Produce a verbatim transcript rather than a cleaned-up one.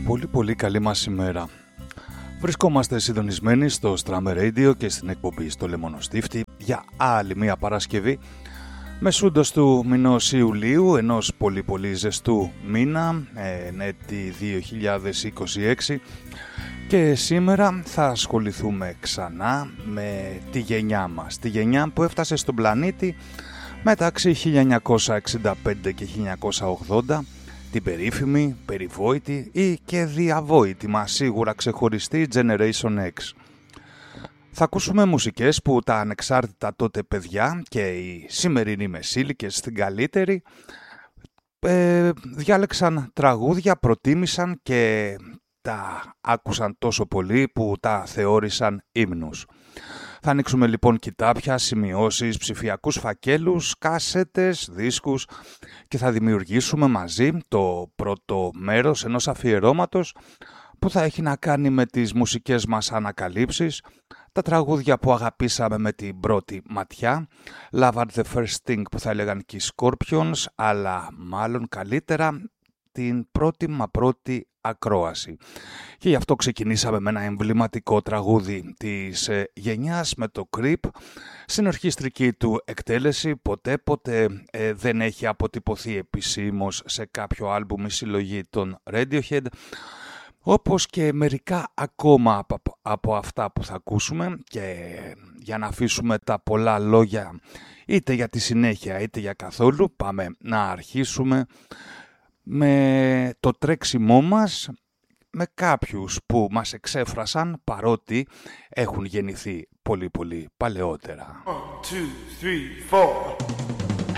πολύ πολύ καλή μας ημέρα. Βρισκόμαστε συντονισμένοι στο Strammer Radio και στην εκπομπή στο Λεμονοστίφτη για άλλη μια Παρασκευή μεσούντος του μηνός Ιουλίου, ενός πολύ πολύ ζεστού μήνα, εν έτη δύο χιλιάδες είκοσι έξι, και σήμερα θα ασχοληθούμε ξανά με τη γενιά μας, τη γενιά που έφτασε στον πλανήτη μεταξύ χίλια εννιακόσια εξήντα πέντε και χίλια εννιακόσια ογδόντα, την περίφημη, περιβόητη ή και διαβόητη μας σίγουρα ξεχωριστή Generation X. Θα ακούσουμε μουσικές που τα ανεξάρτητα τότε παιδιά και οι σημερινοί μεσήλικες στην καλύτερη ε, διάλεξαν τραγούδια, προτίμησαν και τα άκουσαν τόσο πολύ που τα θεώρησαν ύμνους. Θα ανοίξουμε λοιπόν κοιτάπια, σημειώσεις, ψηφιακούς φακέλους, κάσετες, δίσκους και θα δημιουργήσουμε μαζί το πρώτο μέρος ενός αφιερώματος που θα έχει να κάνει με τις μουσικές μας ανακαλύψεις, τα τραγούδια που αγαπήσαμε με την πρώτη ματιά, Love at the First Sting που θα έλεγαν και οι Scorpions, αλλά μάλλον καλύτερα την πρώτη μα πρώτη ακρόαση. Και γι' αυτό ξεκινήσαμε με ένα εμβληματικό τραγούδι της ε, γενιάς με το Creep. Στην ορχιστρική του εκτέλεση ποτέ ποτέ ε, δεν έχει αποτυπωθεί επισήμως σε κάποιο άλμπουμ ή συλλογή των Radiohead, όπως και μερικά ακόμα από, από αυτά που θα ακούσουμε, και για να αφήσουμε τα πολλά λόγια είτε για τη συνέχεια είτε για καθόλου, πάμε να αρχίσουμε με το τρέξιμό μας με κάποιους που μας εξέφρασαν παρότι έχουν γεννηθεί πολύ πολύ παλαιότερα. One, two, three, four.